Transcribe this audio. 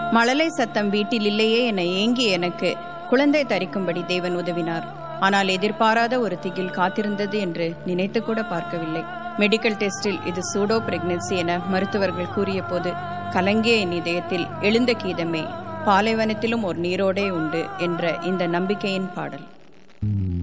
மழலை சத்தம் வீட்டில் இல்லையே என ஏங்கிய எனக்கு குழந்தை தரிக்கும்படி தேவன் உதவினார். ஆனால் எதிர்பாராத ஒரு திகில் காத்திருந்தது என்று நினைத்து கூட பார்க்கவில்லை. மெடிக்கல் டெஸ்டில் இது சூடோ பிரெக்னன்சி என மருத்துவர்கள் கூறிய போது கலங்கிய என் இதயத்தில் எழுந்த கீதமே, பாலைவனத்திலும் ஒரு நீரோடே உண்டு என்ற இந்த நம்பிக்கையின் பாடல்.